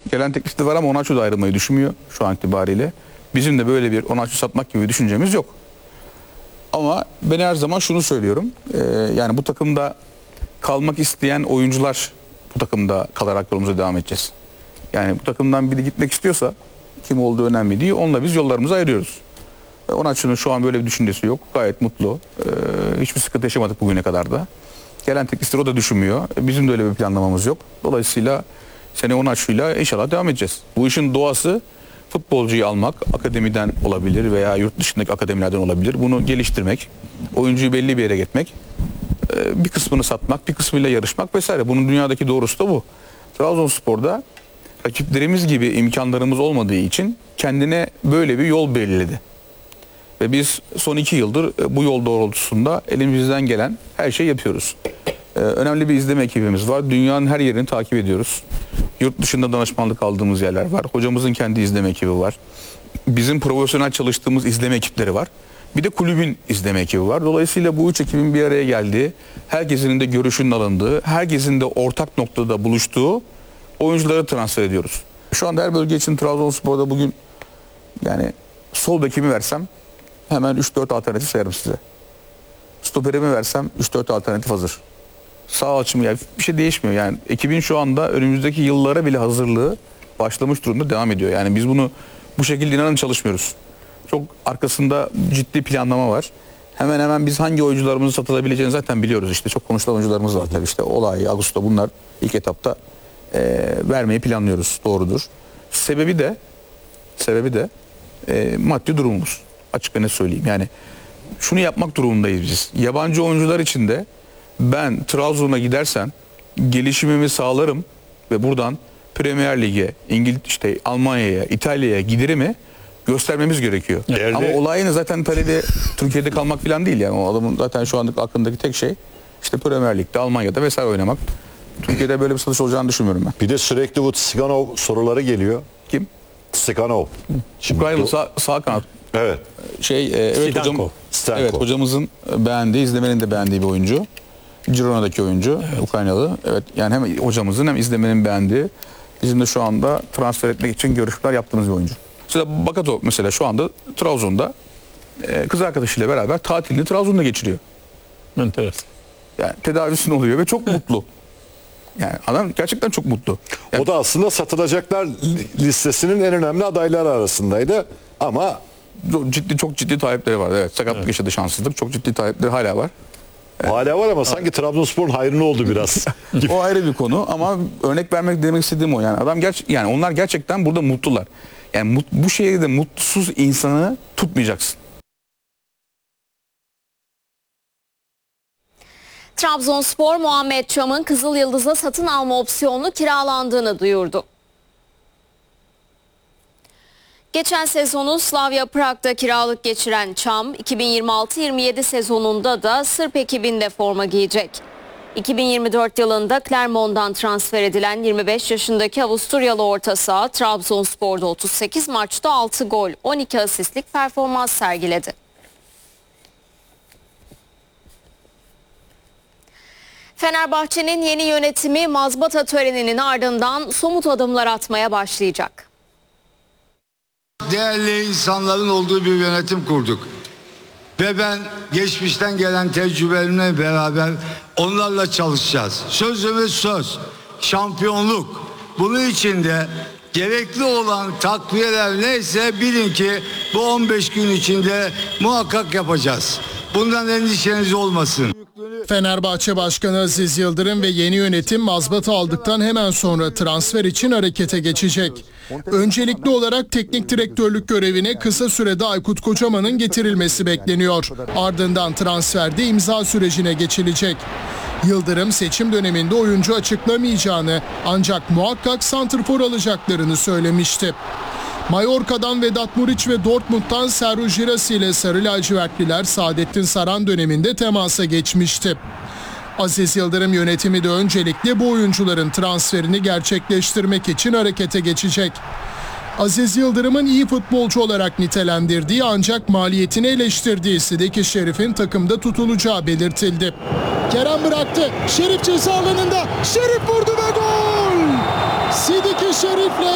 Gelen teklifi de var ama Onaçu da ayrılmayı düşünmüyor şu an itibariyle. Bizim de böyle bir Onaçu satmak gibi bir düşüncemiz yok. Ama ben her zaman şunu söylüyorum. Yani bu takımda kalmak isteyen oyuncular bu takımda kalarak yolumuza devam edeceğiz. Yani bu takımdan biri gitmek istiyorsa kim olduğu önemli değil. Onunla biz yollarımızı ayırıyoruz. Onaçu'nun şu an böyle bir düşüncesi yok. Gayet mutlu. Hiçbir sıkıntı yaşamadık bugüne kadar da. Gelen teklifleri o da düşünmüyor. Bizim de öyle bir planlamamız yok. Dolayısıyla sene Onaçu'yla inşallah devam edeceğiz. Bu işin doğası futbolcuyu almak, akademiden olabilir veya yurt dışındaki akademilerden olabilir. Bunu geliştirmek, oyuncuyu belli bir yere getirmek, bir kısmını satmak, bir kısmıyla yarışmak vesaire. Bunun dünyadaki doğrusu da bu. Trabzonspor'da rakiplerimiz gibi imkanlarımız olmadığı için kendine böyle bir yol belirledi. Ve biz son 2 yıldır bu yol doğrultusunda elimizden gelen her şeyi yapıyoruz. Önemli bir izleme ekibimiz var. Dünyanın her yerini takip ediyoruz. Yurt dışında danışmanlık aldığımız yerler var. Hocamızın kendi izleme ekibi var. Bizim profesyonel çalıştığımız izleme ekipleri var. Bir de kulübün izleme ekibi var. Dolayısıyla bu 3 ekibin bir araya geldiği, herkesin de görüşünün alındığı, herkesin de ortak noktada buluştuğu oyuncuları transfer ediyoruz. Şu anda her bölge için Trabzonspor'da bugün yani sol bekimi versem hemen 3-4 alternatif sayarım size. Stoperimi versem 3-4 alternatif hazır. Sağ açımı yani bir şey değişmiyor. Yani ekibin şu anda önümüzdeki yıllara bile hazırlığı başlamış durumda devam ediyor. Yani biz bunu bu şekilde inanın çalışmıyoruz. Çok arkasında ciddi planlama var. Hemen hemen biz hangi oyuncularımızı satılabileceğini zaten biliyoruz işte. Çok konuşulan oyuncularımız var tabii işte. Olay, Ağustos bunlar ilk etapta vermeyi planlıyoruz. Doğrudur. Sebebi de maddi durumumuz. Açık ve net söyleyeyim. Yani şunu yapmak durumundayız biz. Yabancı oyuncular için de ben Trabzon'a gidersem gelişimimi sağlarım ve buradan Premier Lig'e, işte Almanya'ya, İtalya'ya giderimi göstermemiz gerekiyor. Ama olayını zaten talebi Türkiye'de kalmak falan değil yani. O adamın zaten şu anlık aklındaki tek şey işte Premier Lig'de, Almanya'da vesaire oynamak. Türkiye'de böyle bir satış olacağını düşünmüyorum ben. Bir de sürekli bu Tsiganov soruları geliyor. Kim? Tsiganov. Ukraynalı sağ kanat. Evet. Evet hocam. Stanko. Evet hocamızın beğendiği, izlemenin de beğendiği bir oyuncu. Girona'daki oyuncu, evet. Ukraynalı. Evet yani hem hocamızın hem izlemenin beğendiği, bizim de şu anda transfer etmek için görüşmeler yaptığımız bir oyuncu. Mesela Bakato mesela şu anda Trabzon'da kız arkadaşıyla beraber tatilini Trabzon'da geçiriyor. Enteresan. Yani tedavisini oluyor ve çok mutlu. Yani adam gerçekten çok mutlu. Yani, o da aslında satılacaklar listesinin en önemli adayları arasındaydı ama çok ciddi talepleri var. Evet, sakatlık yaşadı, şanssızlık. Çok ciddi talepleri hala var. Hala var ama sanki Trabzonspor'un hayrına oldu biraz. O ayrı bir konu ama örnek vermek demek istediğim o. Yani adam yani onlar gerçekten burada mutlular. Yani bu şehirde mutsuz insanı tutmayacaksın. Trabzonspor Muhammed Çam'ın Kızıl Yıldız'a satın alma opsiyonlu kiralandığını duyurdu. Geçen sezonu Slavia Prag'da kiralık geçiren Çam, 2026-27 sezonunda da Sırp ekibinde forma giyecek. 2024 yılında Clermont'dan transfer edilen 25 yaşındaki Avusturyalı orta saha Trabzonspor'da 38 maçta 6 gol, 12 asistlik performans sergiledi. Fenerbahçe'nin yeni yönetimi mazbata töreninin ardından somut adımlar atmaya başlayacak. Değerli insanların olduğu bir yönetim kurduk. Ve ben geçmişten gelen tecrübelerimle beraber onlarla çalışacağız. Sözümüz söz, şampiyonluk. Bunun için de gerekli olan takviyeler neyse bilin ki bu 15 gün içinde muhakkak yapacağız. Bundan endişeniz olmasın. Fenerbahçe Başkanı Aziz Yıldırım ve yeni yönetim mazbata aldıktan hemen sonra transfer için harekete geçecek. Öncelikli olarak teknik direktörlük görevine kısa sürede Aykut Kocaman'ın getirilmesi bekleniyor. Ardından transferde imza sürecine geçilecek. Yıldırım seçim döneminde oyuncu açıklamayacağını ancak muhakkak santrfor alacaklarını söylemişti. Mallorca'dan Vedat Muriç ve Dortmund'dan Serhou Girassi ile Sarı Lacivertliler Saadettin Saran döneminde temasa geçmişti. Aziz Yıldırım yönetimi de öncelikle bu oyuncuların transferini gerçekleştirmek için harekete geçecek. Aziz Yıldırım'ın iyi futbolcu olarak nitelendirdiği ancak maliyetini eleştirdiği Sidiki Şerif'in takımda tutulacağı belirtildi. Kerem bıraktı. Şerif ceza alanında. Şerif vurdu ve gol! Sidiki Şerif'le